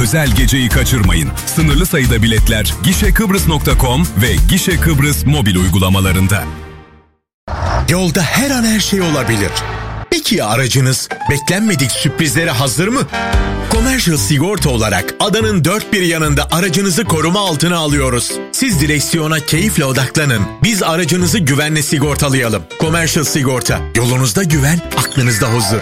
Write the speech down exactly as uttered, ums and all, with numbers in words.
özel geceyi kaçırmayın. Sınırlı sayıda biletler gişe kıbrıs nokta com ve Gişe Kıbrıs mobil uygulamalarında. Yolda her an her şey olabilir. Peki ya aracınız beklenmedik sürprizlere hazır mı? Commercial Sigorta olarak adanın dört bir yanında aracınızı koruma altına alıyoruz. Siz direksiyona keyifle odaklanın. Biz aracınızı güvenle sigortalayalım. Commercial Sigorta. Yolunuzda güven, aklınızda huzur.